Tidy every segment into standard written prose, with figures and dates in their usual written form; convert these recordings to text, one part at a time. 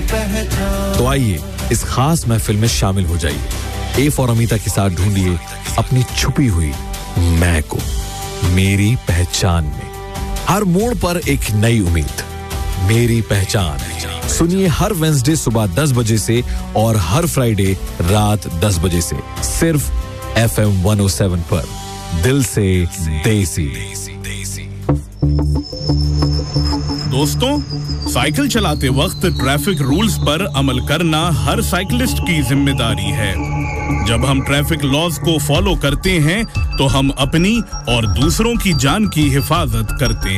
तो आइए इस खास महफिल में शामिल हो जाइए। ए फॉर अमीता के साथ ढूंढिए अपनी छुपी हुई मैं को मेरी पहचान में। हर मोड़ पर एक नई उम्मीद, मेरी पहचान। सुनिए हर वेडनेसडे सुबह 10 बजे से और हर फ्राइडे रात 10 बजे से सिर्फ FM 107 पर। दिल से देसी। दोस्तों, साइकिल चलाते वक्त ट्रैफिक रूल्स पर अमल करना हर साइकिलिस्ट की जिम्मेदारी है। जब हम ट्रैफिक लॉज को फॉलो करते हैं तो हम अपनी और दूसरों की जान की हिफाजत करते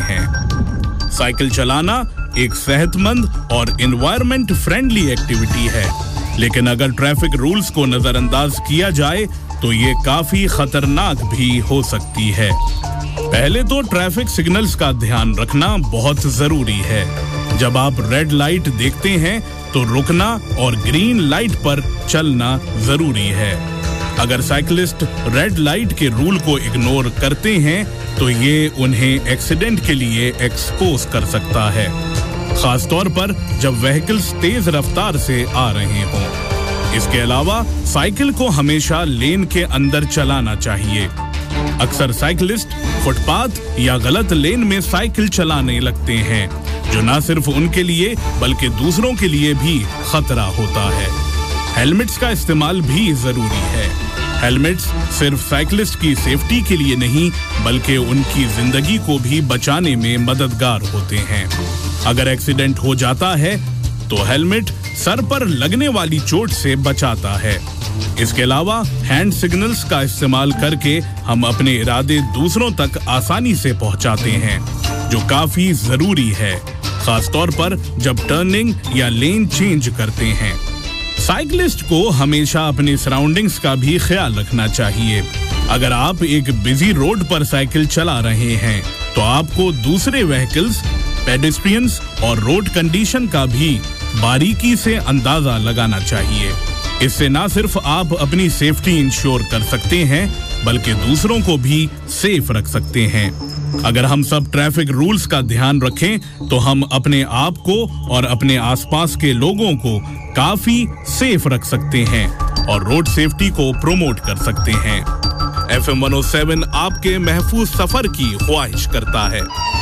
हैं। साइकिल चलाना एक सेहतमंद और एनवायरनमेंट फ्रेंडली एक्टिविटी है, लेकिन अगर ट्रैफिक रूल्स को नजरअंदाज किया जाए तो ये काफी खतरनाक भी हो सकती है। पहले तो ट्रैफिक सिग्नल्स का ध्यान रखना बहुत जरूरी है। जब आप रेड लाइट देखते हैं तो रुकना और ग्रीन लाइट पर चलना जरूरी है। अगर साइकिलिस्ट रेड लाइट के रूल को इग्नोर करते हैं तो ये उन्हें एक्सीडेंट के लिए एक्सपोज कर सकता है, खासतौर पर जब व्हीकल्स तेज रफ्तार से आ रहे हों। इसके अलावा साइकिल को हमेशा लेन के अंदर चलाना चाहिए। अक्सर साइकिलिस्ट फुटपाथ या गलत लेन में साइकिल चलाने लगते हैं, जो न सिर्फ उनके लिए बल्कि दूसरों के लिए भी खतरा होता है। हेलमेट्स का इस्तेमाल भी जरूरी है। हेलमेट्स सिर्फ साइकिलिस्ट की सेफ्टी के लिए नहीं बल्कि उनकी जिंदगी को भी बचाने में मददगार होते हैं। अगर एक्सीडेंट हो जाता है तो हेलमेट सर पर लगने वाली चोट से बचाता है। इसके अलावा हैंड सिग्नल्स का इस्तेमाल करके हम अपने इरादे दूसरों तक आसानी से पहुंचाते हैं, जो काफी जरूरी है, खासतौर पर जब टर्निंग या लेन चेंज करते हैं। साइकिलिस्ट को हमेशा अपने सराउंडिंग्स का भी ख्याल रखना चाहिए। अगर आप एक बिजी रोड पर साइकिल चला रहे हैं तो आपको दूसरे व्हीकल्स, पेडेस्ट्रियंस और रोड कंडीशन का भी बारीकी से अंदाजा लगाना चाहिए। इससे न सिर्फ आप अपनी सेफ्टी इंश्योर कर सकते हैं बल्कि दूसरों को भी सेफ रख सकते हैं। अगर हम सब ट्रैफिक रूल्स का ध्यान रखें तो हम अपने आप को और अपने आसपास के लोगों को काफी सेफ रख सकते हैं और रोड सेफ्टी को प्रमोट कर सकते हैं। FM 107 आपके महफूज सफर की ख्वाहिश करता है।